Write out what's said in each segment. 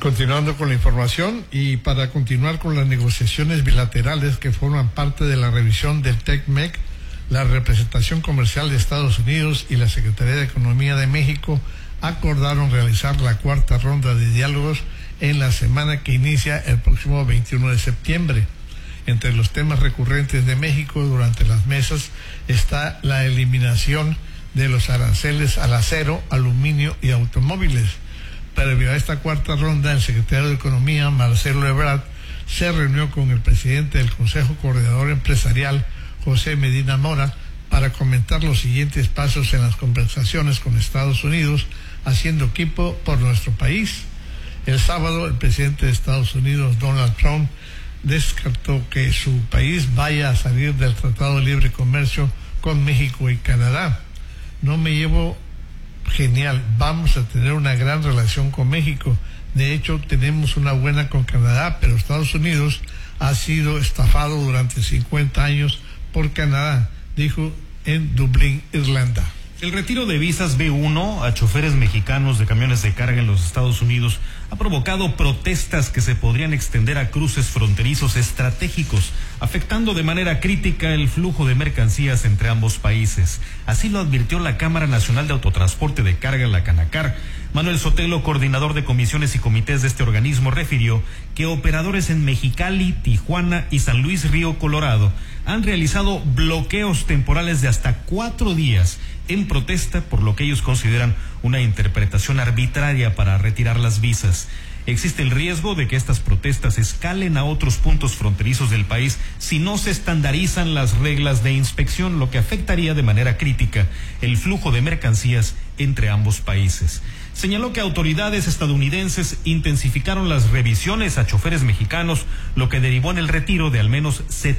Continuando con la información y para continuar con las negociaciones bilaterales que forman parte de la revisión del TEC-MEC, la representación comercial de Estados Unidos y la Secretaría de Economía de México acordaron realizar la cuarta ronda de diálogos en la semana que inicia el próximo 21 de septiembre. Entre los temas recurrentes de México durante las mesas está la eliminación de los aranceles al acero, aluminio y automóviles. Previo a esta cuarta ronda, el secretario de Economía, Marcelo Ebrard, se reunió con el presidente del Consejo Coordinador Empresarial, José Medina Mora, para comentar los siguientes pasos en las conversaciones con Estados Unidos, haciendo equipo por nuestro país. El sábado, el presidente de Estados Unidos, Donald Trump, descartó que su país vaya a salir del Tratado de Libre Comercio con México y Canadá. No me llevo genial, vamos a tener una gran relación con México. De hecho, tenemos una buena con Canadá, pero Estados Unidos ha sido estafado durante 50 años por Canadá, dijo en Dublín, Irlanda. El retiro de visas B1 a choferes mexicanos de camiones de carga en los Estados Unidos ha provocado protestas que se podrían extender a cruces fronterizos estratégicos, afectando de manera crítica el flujo de mercancías entre ambos países. Así lo advirtió la Cámara Nacional de Autotransporte de Carga, la Canacar. Manuel Sotelo, coordinador de comisiones y comités de este organismo, refirió que operadores en Mexicali, Tijuana y San Luis Río Colorado han realizado bloqueos temporales de hasta 4 días en protesta por lo que ellos consideran una interpretación arbitraria para retirar las visas. Existe el riesgo de que estas protestas escalen a otros puntos fronterizos del país si no se estandarizan las reglas de inspección, lo que afectaría de manera crítica el flujo de mercancías entre ambos países. Señaló que autoridades estadounidenses intensificaron las revisiones a choferes mexicanos, lo que derivó en el retiro de al menos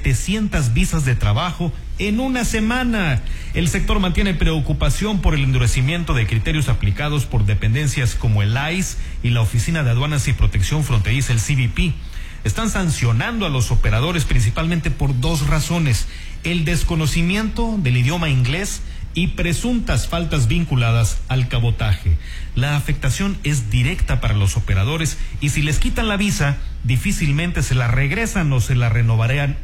700 visas de trabajo en una semana. El sector mantiene preocupación por el endurecimiento de criterios aplicados por dependencias como el ICE y la Oficina de Aduanas y Protección Fronteriza, el CBP. Están sancionando a los operadores principalmente por 2 razones: el desconocimiento del idioma inglés y presuntas faltas vinculadas al cabotaje. La afectación es directa para los operadores y si les quitan la visa, difícilmente se la regresan o se la renovarían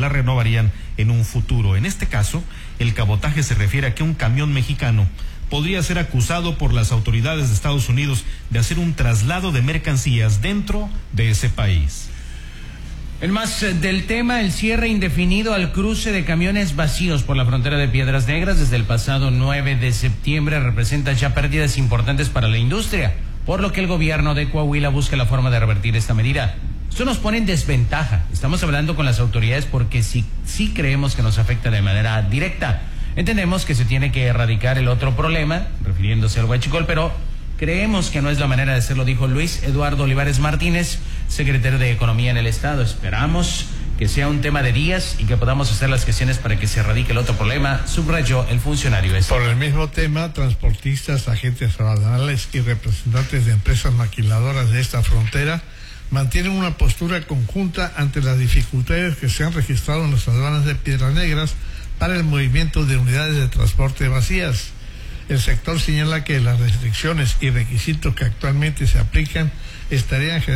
en un futuro. En este caso, el cabotaje se refiere a que un camión mexicano podría ser acusado por las autoridades de Estados Unidos de hacer un traslado de mercancías dentro de ese país. En más del tema, el cierre indefinido al cruce de camiones vacíos por la frontera de Piedras Negras desde el pasado 9 de septiembre representa ya pérdidas importantes para la industria, por lo que el gobierno de Coahuila busca la forma de revertir esta medida. Esto nos pone en desventaja. Estamos hablando con las autoridades porque sí creemos que nos afecta de manera directa. Entendemos que se tiene que erradicar el otro problema, refiriéndose al huachicol, pero creemos que no es la manera de hacerlo, dijo Luis Eduardo Olivares Martínez, secretario de Economía en el Estado. Esperamos que sea un tema de días y que podamos hacer las gestiones para que se erradique el otro problema, subrayó el funcionario. Por el mismo tema, transportistas, agentes aduanales y representantes de empresas maquiladoras de esta frontera mantienen una postura conjunta ante las dificultades que se han registrado en las aduanas de Piedras Negras para el movimiento de unidades de transporte vacías. El sector señala que las restricciones y requisitos que actualmente se aplican estarían